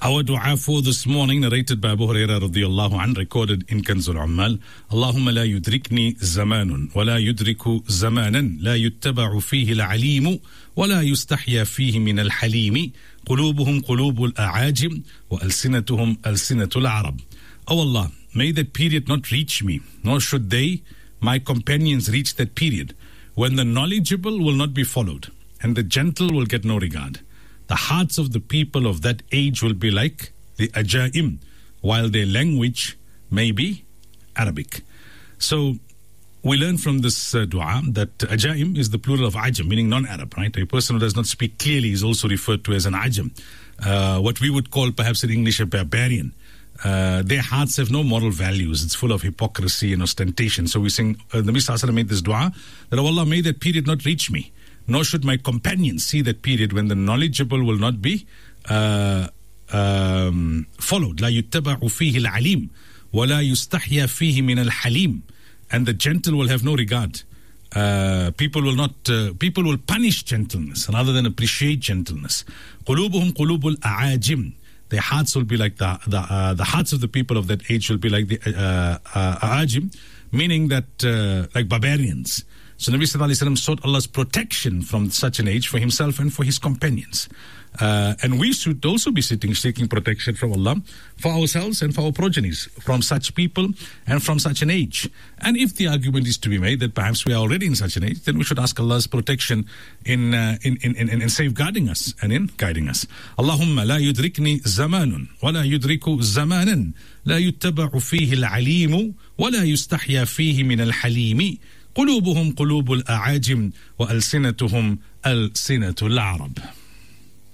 Our dua for this morning, narrated by Abu Hurairah radiyallahu an, recorded in Kanzul Ummal. Allahumma la yudrikni zamanun, wa la yudriku zamanan, la yuttaba'u fihi al-alimu, wa la yustahya fihi min al-halimi, qulubuhum qulubul a'ajim, wa alsinatuhum alsinatul arab. O Allah, may that period not reach me, nor should they, my companions, reach that period, when the knowledgeable will not be followed, and the gentle will get no regard. The hearts of the people of that age will be like the ajaim, while their language may be Arabic. So we learn from this dua that ajaim is the plural of ajam, meaning non-Arab, right? A person who does not speak clearly is also referred to as an ajam. What we would call perhaps in English a barbarian. Their hearts have no moral values. It's full of hypocrisy and ostentation. So we sing, Nabi Sallallahu Alaihi Wasallam made this dua that, oh Allah, may that period not reach me, nor should my companions see that period when the knowledgeable will not be followed. La yuttaba'u fihi al-alim, wa la yustahya fihi min al-halim, and the gentle will have no regard. People will punish gentleness rather than appreciate gentleness. Qulubuhum qulubul a'ajim. Their hearts will be like the hearts of the people of that age will be like the a'ajim, meaning that like barbarians. So Nabi Sallallahu Alaihi Wasallam sought Allah's protection from such an age for himself and for his companions. And we should also be seeking protection from Allah for ourselves and for our progenies from such people and from such an age. And if the argument is to be made that perhaps we are already in such an age, then we should ask Allah's protection in safeguarding us and in guiding us. Allahumma la yudrikni zamanun, wa la yudriku zamanan, la yuttaba'u fihi al-alimu, wa la yustahya fihi min al-halimi, قلوبهم قلوب الأعاجم وألسنتهم ألسنة العرب.